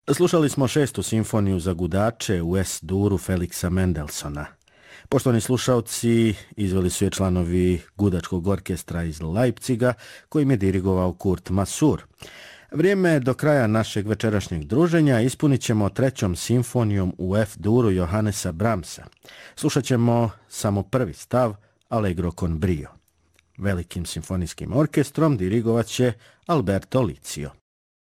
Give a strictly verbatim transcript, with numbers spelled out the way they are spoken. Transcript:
Slušali smo šestu simfoniju za gudače u Es-duru Feliksa Mendelssohna. Poštovani slušalci, izveli su je članovi gudačkog orkestra iz Leipziga, kojim je dirigovao Kurt Masur. Vrijeme do kraja našeg večerašnjeg druženja ispunit ćemo trećom simfonijom u F-duru Johannesa Brahmsa. Slušat ćemo samo prvi stav, Allegro con brio. Velikim simfonijskim orkestrom dirigovat će Alberto Licio.